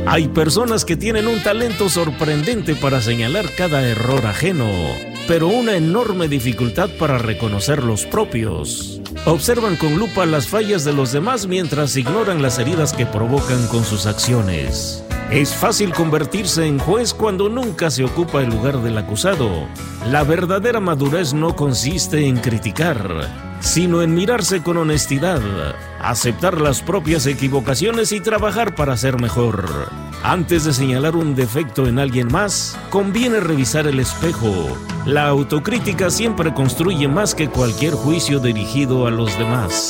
Hay personas que tienen un talento sorprendente para señalar cada error ajeno, pero una enorme dificultad para reconocer los propios. Observan con lupa las fallas de los demás mientras ignoran las heridas que provocan con sus acciones. Es fácil convertirse en juez cuando nunca se ocupa el lugar del acusado. La verdadera madurez no consiste en criticar, sino en mirarse con honestidad, aceptar las propias equivocaciones y trabajar para ser mejor. Antes de señalar un defecto en alguien más, conviene revisar el espejo. La autocrítica siempre construye más que cualquier juicio dirigido a los demás.